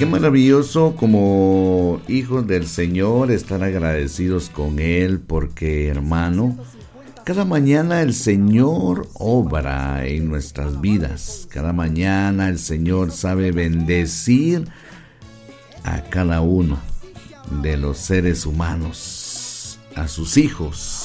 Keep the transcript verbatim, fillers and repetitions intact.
qué maravilloso como hijos del Señor estar agradecidos con Él, porque, hermano, cada mañana el Señor obra en nuestras vidas. Cada mañana el Señor sabe bendecir a cada uno de los seres humanos, a sus hijos.